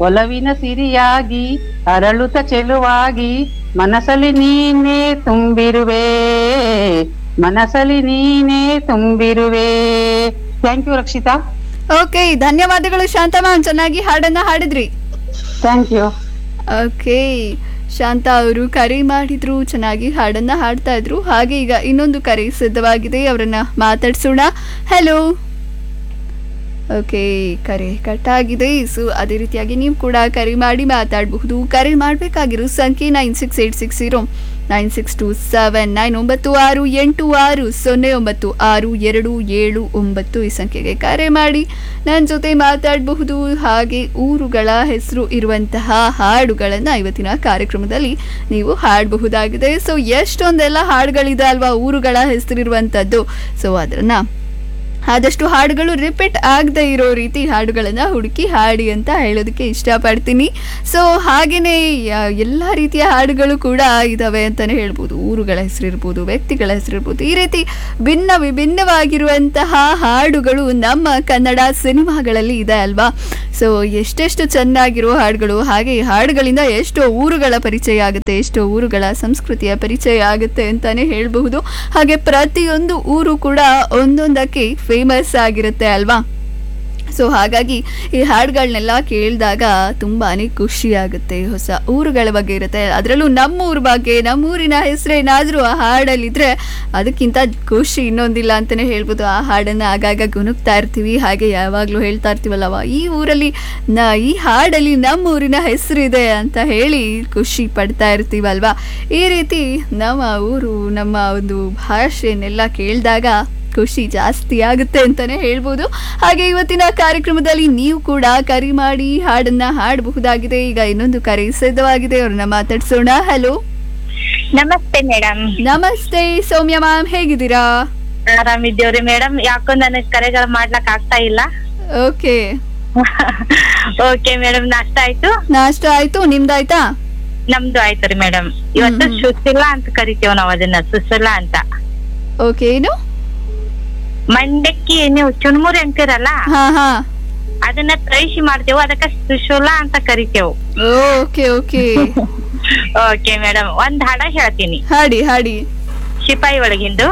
ಒಲವಿನ ಸಿರಿಯಾಗಿ ಅರಳುತ್ತ ಚೆಲುವಾಗಿ ಮನಸ್ಸಲ್ಲಿ ನೀನೇ ತುಂಬಿರುವೆ, ಮನಸ್ಸಲ್ಲಿ ನೀನೇ ತುಂಬಿರುವೆ. Thank you Rakshita. ಓಕೆ, ಧನ್ಯವಾದಗಳು ಶಾಂತ ಮ್ಯಾಮ್, ಚೆನ್ನಾಗಿ ಹಾಡನ್ನ ಹಾಡಿದ್ರಿ. Thank you. ಓಕೆ, ಶಾಂತ ಅವರು ಕರೆ ಮಾಡಿದ್ರು, ಚೆನ್ನಾಗಿ ಹಾಡನ್ನ ಹಾಡ್ತಾ ಇದ್ರು. ಹಾಗೆ ಈಗ ಇನ್ನೊಂದು ಕರೆ ಸಿದ್ಧವಾಗಿದೆ, ಅವರನ್ನ ಮಾತಾಡ್ಸೋಣ. ಹಲೋ. ಓಕೆ, ಕರೆ ಕಟ್ ಆಗಿದೆ. ಸೊ ಅದೇ ರೀತಿಯಾಗಿ ನೀವು ಕೂಡ ಕರೆ ಮಾಡಿ ಮಾತಾಡಬಹುದು. ಕರೆ ಮಾಡಬೇಕಾಗಿರೋ ಸಂಖ್ಯೆ 9686299686096279 ಈ ಸಂಖ್ಯೆಗೆ ಕರೆ ಮಾಡಿ ನನ್ನ ಜೊತೆ ಮಾತಾಡಬಹುದು. ಹಾಗೆ ಊರುಗಳ ಹೆಸರು ಇರುವಂತಹ ಹಾಡುಗಳನ್ನು ಇವತ್ತಿನ ಕಾರ್ಯಕ್ರಮದಲ್ಲಿ ನೀವು ಹಾಡಬಹುದಾಗಿದೆ. ಸೊ ಎಷ್ಟೊಂದೆಲ್ಲ ಹಾಡುಗಳಿದೆ ಅಲ್ವಾ ಊರುಗಳ ಹೆಸರಿರುವಂಥದ್ದು. ಸೊ ಅದನ್ನು ಆದಷ್ಟು ಹಾಡುಗಳು ರಿಪೀಟ್ ಆಗದೆ ಇರೋ ರೀತಿ ಹಾಡುಗಳನ್ನು ಹುಡುಕಿ ಹಾಡಿ ಅಂತ ಹೇಳೋದಕ್ಕೆ ಇಷ್ಟಪಡ್ತೀನಿ. ಸೊ ಹಾಗೆಯೇ ಎಲ್ಲ ರೀತಿಯ ಹಾಡುಗಳು ಕೂಡ ಇದ್ದಾವೆ ಅಂತಲೇ ಹೇಳ್ಬೋದು. ಊರುಗಳ ಹೆಸರಿರ್ಬೋದು, ವ್ಯಕ್ತಿಗಳ ಹೆಸರಿರ್ಬೋದು, ಈ ರೀತಿ ವಿಭಿನ್ನವಾಗಿರುವಂತಹ ಹಾಡುಗಳು ನಮ್ಮ ಕನ್ನಡ ಸಿನಿಮಾಗಳಲ್ಲಿ ಇದೆ ಅಲ್ವಾ. ಸೊ ಎಷ್ಟೆಷ್ಟು ಚೆನ್ನಾಗಿರೋ ಹಾಡುಗಳು. ಹಾಗೆ ಈ ಹಾಡುಗಳಿಂದ ಎಷ್ಟೋ ಊರುಗಳ ಪರಿಚಯ ಆಗುತ್ತೆ, ಎಷ್ಟೋ ಊರುಗಳ ಸಂಸ್ಕೃತಿಯ ಪರಿಚಯ ಆಗುತ್ತೆ ಅಂತಲೇ ಹೇಳಬಹುದು. ಹಾಗೆ ಪ್ರತಿಯೊಂದು ಊರು ಕೂಡ ಒಂದೊಂದಕ್ಕೆ ಫೇಮಸ್ ಆಗಿರುತ್ತೆ ಅಲ್ವಾ. ಸೊ ಹಾಗಾಗಿ ಈ ಹಾಡುಗಳನ್ನೆಲ್ಲ ಕೇಳಿದಾಗ ತುಂಬಾ ಖುಷಿ ಆಗುತ್ತೆ. ಹೊಸ ಊರುಗಳ ಬಗ್ಗೆ ಇರುತ್ತೆ, ಅದರಲ್ಲೂ ನಮ್ಮೂರ ಬಗ್ಗೆ, ನಮ್ಮೂರಿನ ಹೆಸರೇನಾದರೂ ಆ ಹಾಡಲ್ಲಿದ್ದರೆ ಅದಕ್ಕಿಂತ ಖುಷಿ ಇನ್ನೊಂದಿಲ್ಲ ಅಂತಲೇ ಹೇಳ್ಬೋದು. ಆ ಹಾಡನ್ನು ಆಗಾಗ ಗುನುಗ್ತಾ ಇರ್ತೀವಿ, ಹಾಗೆ ಯಾವಾಗಲೂ ಹೇಳ್ತಾ ಇರ್ತೀವಲ್ಲವ, ಈ ಊರಲ್ಲಿ ಈ ಹಾಡಲ್ಲಿ ನಮ್ಮೂರಿನ ಹೆಸರಿದೆ ಅಂತ ಹೇಳಿ ಖುಷಿ ಪಡ್ತಾ ಇರ್ತೀವಲ್ವ. ಈ ರೀತಿ ನಮ್ಮ ಊರು, ನಮ್ಮ ಒಂದು ಭಾಷೆಯನ್ನೆಲ್ಲ ಕೇಳಿದಾಗ ಖುಷಿ ಜಾಸ್ತಿ ಆಗುತ್ತೆ ಅಂತಲೇ ಹೇಳ್ಬೋದು. ಹಾಗೆ ಇವತ್ತಿನ ಕಾರ್ಯಕ್ರಮದಲ್ಲಿ ನೀವು ಕೂಡ ಕರೆ ಮಾಡಿ ಹಾಡನ್ನ ಹಾಡಬಹುದಾಗಿದೆ. ಈಗ ಇನ್ನೊಂದು ಕರೆ ಸಿದ್ಧವಾಗಿದೆ, ಅವ್ರನ್ನ ಮಾತಾಡ್ಸೋಣ. ಹಲೋ. ನಮಸ್ತೆ ಮೇಡಮ್. ನಮಸ್ತೆ ಸೌಮ್ಯ ಮ್ಯಾಮ್, ಹೇಗಿದ್ದೀರಾ? ಆರಾಮಿದ್ದೇವ್ರಿ ಮೇಡಮ್. ಯಾಕೋ ನನಗ್ ಕರೆಗಳು ಮಾಡ್ಲಕ್ ಆಗ್ತಾ ಇಲ್ಲ. ಓಕೆ ಓಕೆ ಮೇಡಮ್, ನಾಷ್ಟ ಆಯ್ತು? ನಾಷ್ಟ ಆಯ್ತು, ನಿಮ್ದಾಯ್ತಾ? ನಮ್ದು ಆಯ್ತು ರೀ ಮೇಡಮ್. ಇವತ್ತು ಸುಶೀಲಾ ಅಂತ ಕರಿತೇವ್ ನಾವ್ ಅದನ್ನ, ಸುಶೀಲಾ ಅಂತ. ಓಕೆ, ಏನು ಮಂಡಕ್ಕಿ ನೀವು ಚುನ್ಮುರಿ ಅಂತೀರಲ್ಲ, ಅದನ್ನ ತರಿಸಿ ಮಾಡ್ತೇವೆ, ಅದಕ್ಕ ಸುಶೀಲಾ ಅಂತ ಕರಿತೇವು. ಓಕೆ ಓಕೆ ಓಕೆ ಮೇಡಮ್, ಒಂದ್ ಹಾಡ ಹೇಳ್ತೀನಿ. ಹಾಡಿ ಹಾಡಿ. ಶಿಪಾಯಿ ಒಳಗಿಂದು.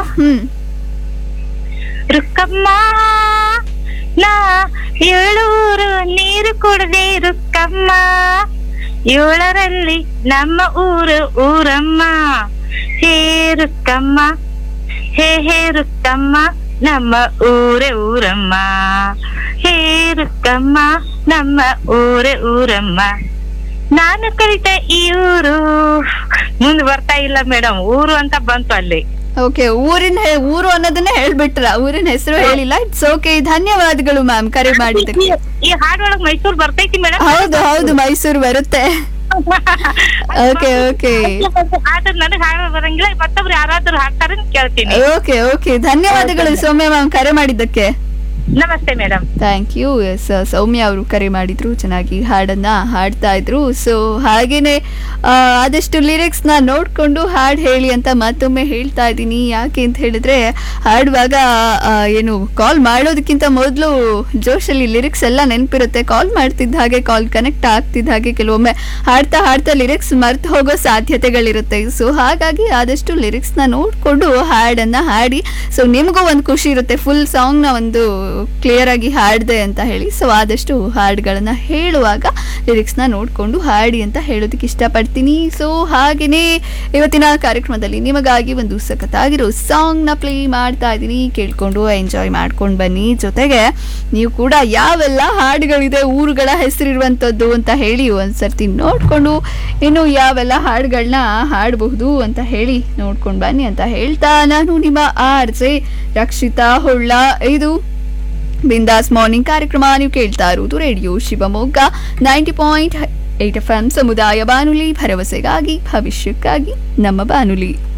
ರುಕ್ಕಮ್ಮ ನಾ 7 ಊರು ನೀರು ಕುಡ್ದೆ ರುಕ್ಕಮ್ಮ, 7ರಲ್ಲಿ ನಮ್ಮ ಊರು ಊರಮ್ಮ, ಹೇ ರುಕ್ಕಮ್ಮ ಹೇ ಹೇ ರುಕ್ಕಮ್ಮ ನಮ್ಮ ಊರೇ ಊರಮ್ಮ, ಹೇ ರುಕ್ಕಮ್ಮ ನಮ್ಮ ಊರೇ ಊರಮ್ಮ. ನಾನು ಕಲಿತ ಈ ಊರು ಮುಂದೆ ಬರ್ತಾ ಇಲ್ಲ ಮೇಡಮ್, ಊರು ಅಂತ ಬಂತು ಅಲ್ಲಿ. ಓಕೆ, ಊರು ಅನ್ನೋದನ್ನ ಹೇಳ್ಬಿಟ್ರ, ಊರಿನ ಹೆಸರು ಹೇಳಿಲ್ಲ. ಇಟ್ಸ್ ಓಕೆ, ಧನ್ಯವಾದಗಳು ಮ್ಯಾಮ್ ಕರೆ ಮಾಡಿದ್ದಕ್ಕೆ. ಈ ಹಾಡೊಳಗ್ ಮೈಸೂರು ಬರ್ತೈತಿ ಮೇಡಮ್? ಹೌದು ಹೌದು, ಮೈಸೂರು ಬರುತ್ತೆ. ಓಕೆ ಓಕೆ, ಆದ್ರೆ ನನಗ್ ಹಾಡ ಬರಂಗಿಲ್ಲ, ಮತ್ತೊಬ್ರು ಯಾರಾದ್ರೂ ಹಾಡ್ತಾರ ಕೇಳ್ತೀನಿ. ಓಕೆ ಓಕೆ, ಧನ್ಯವಾದಗಳು ಸೌಮ್ಯ ಮ್ಯಾಮ್ ಕರೆ ಮಾಡಿದ್ದಕ್ಕೆ. ನಮಸ್ತೆ ಮೇಡಮ್. Thank you. ಎಸ್, ಸೌಮ್ಯ ಅವರು ಕರೆ ಮಾಡಿದ್ರು, ಚೆನ್ನಾಗಿ ಹಾಡನ್ನ ಹಾಡ್ತಾ ಇದ್ರು. ಸೊ ಹಾಗೇನೆ ಆದಷ್ಟು ಲಿರಿಕ್ಸ್ನ ನೋಡಿಕೊಂಡು ಹಾಡು ಹೇಳಿ ಅಂತ ಮತ್ತೊಮ್ಮೆ ಹೇಳ್ತಾ ಇದ್ದೀನಿ. ಯಾಕೆ ಅಂತ ಹೇಳಿದ್ರೆ, ಹಾಡುವಾಗ ಏನು ಕಾಲ್ ಮಾಡೋದಕ್ಕಿಂತ ಮೊದಲು ಜೋಶಲ್ಲಿ ಲಿರಿಕ್ಸ್ ಎಲ್ಲ ನೆನಪಿರುತ್ತೆ. ಕಾಲ್ ಮಾಡ್ತಿದ್ದ ಹಾಗೆ, ಕಾಲ್ ಕನೆಕ್ಟ್ ಆಗ್ತಿದ್ದ ಹಾಗೆ ಕೆಲವೊಮ್ಮೆ ಹಾಡ್ತಾ ಹಾಡ್ತಾ ಲಿರಿಕ್ಸ್ ಮರ್ತು ಹೋಗೋ ಸಾಧ್ಯತೆಗಳಿರುತ್ತೆ. ಸೊ ಹಾಗಾಗಿ ಆದಷ್ಟು ಲಿರಿಕ್ಸ್ನ ನೋಡಿಕೊಂಡು ಹಾಡನ್ನು ಹಾಡಿ. ಸೊ ನಿಮಗೂ ಒಂದು ಖುಷಿ ಇರುತ್ತೆ, ಫುಲ್ ಸಾಂಗ್ನ ಒಂದು ಕ್ಲಿಯರ್ ಆಗಿ ಹಾಡಿದೆ ಅಂತ ಹೇಳಿ. ಸೊ ಆದಷ್ಟು ಹಾಡುಗಳನ್ನ ಹೇಳುವಾಗ ಲಿರಿಕ್ಸ್ನ ನೋಡಿಕೊಂಡು ಹಾಡಿ ಅಂತ ಹೇಳೋದಕ್ಕೆ ಇಷ್ಟಪಡ್ತೀನಿ. ಸೊ ಹಾಗೆಯೇ ಇವತ್ತಿನ ಕಾರ್ಯಕ್ರಮದಲ್ಲಿ ನಿಮಗಾಗಿ ಒಂದು ಸಖತ್ತಾಗಿರೋ ಸಾಂಗ್ನ ಪ್ಲೇ ಮಾಡ್ತಾ ಇದ್ದೀನಿ, ಕೇಳ್ಕೊಂಡು ಎಂಜಾಯ್ ಮಾಡ್ಕೊಂಡು ಬನ್ನಿ. ಜೊತೆಗೆ ನೀವು ಕೂಡ ಯಾವೆಲ್ಲ ಹಾಡುಗಳಿದೆ ಊರುಗಳ ಹೆಸರಿರುವಂಥದ್ದು ಅಂತ ಹೇಳಿ ಒಂದ್ಸರ್ತಿ ನೋಡಿಕೊಂಡು ಇನ್ನು ಯಾವೆಲ್ಲ ಹಾಡುಗಳನ್ನ ಹಾಡಬಹುದು ಅಂತ ಹೇಳಿ ನೋಡ್ಕೊಂಡು ಬನ್ನಿ ಅಂತ ಹೇಳ್ತಾ, ನಾನು ನಿಮ್ಮ RJ ರಕ್ಷಿತಾ ಹೊಳ್ಳ. ಇದು ಬಿಂದಾಸ್ ಮಾರ್ನಿಂಗ್ ಕಾರ್ಯಕ್ರಮ. ನೀವು ಕೇಳ್ತಾ ಇರುವುದು ರೇಡಿಯೋ ಶಿವಮೊಗ್ಗ 90.8 FM ಸಮುದಾಯ ಬಾನುಲಿ, ಭರವಸೆಗಾಗಿ ಭವಿಷ್ಯಕ್ಕಾಗಿ ನಮ್ಮ ಬಾನುಲಿ.